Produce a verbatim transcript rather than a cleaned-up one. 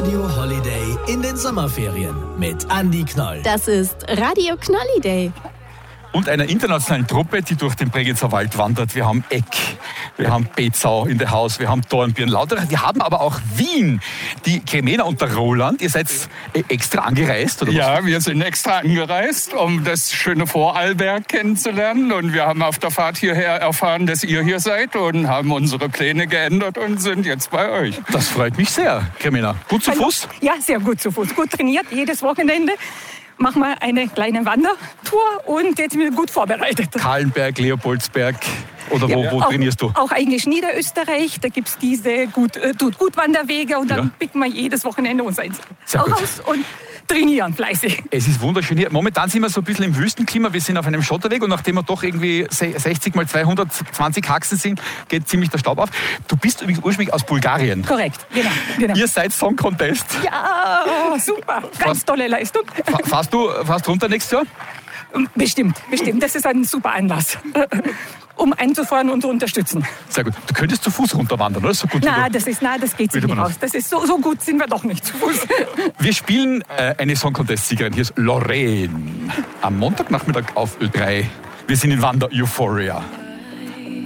Radio Holiday in den Sommerferien mit Andi Knoll. Das ist Radio Knolliday. Und einer internationalen Truppe, die durch den Bregenzer Wald wandert. Wir haben Eck, wir haben Bezau in der Haus, wir haben Dornbirn, Lauterach. Wir haben aber auch Wien, die Cremena und der Roland. Ihr seid extra angereist, oder was? Ja, wir sind extra angereist, um das schöne Vorarlberg kennenzulernen. Und wir haben auf der Fahrt hierher erfahren, dass ihr hier seid und haben unsere Pläne geändert und sind jetzt bei euch. Das freut mich sehr, Cremena. Gut zu Fuß? Ja, sehr gut zu Fuß. Gut trainiert, jedes Wochenende. Machen wir eine kleine Wandertour und jetzt sind wir gut vorbereitet. Kahlenberg, Leopoldsberg oder wo, ja, wo auch, trainierst du? Auch eigentlich Niederösterreich, da gibt es diese gut, äh, gut Wanderwege und dann ja. picken wir jedes Wochenende uns eins aus und trainieren fleißig. Es ist wunderschön hier. Momentan sind wir so ein bisschen im Wüstenklima. Wir sind auf einem Schotterweg und nachdem wir doch irgendwie sechzig mal zweihundertzwanzig Haxen sind, geht ziemlich der Staub auf. Du bist übrigens ursprünglich aus Bulgarien. Korrekt, genau. genau. Ihr seid Song Contest. Ja, super. Ganz tolle Leistung. Fahrst du fährst runter nächstes Jahr? Bestimmt, bestimmt. Das ist ein super Anlass, um einzufahren und zu unterstützen. Sehr gut. Du könntest zu Fuß runterwandern, oder? So gut nein, das ist, nein, das geht sich nicht aus. Das ist so, so gut sind wir doch nicht zu Fuß. Wir spielen äh, eine Song Contest-Siegerin. Hier ist Lorraine. Am Montagnachmittag auf Ö drei. Wir sind in Wander Euphoria.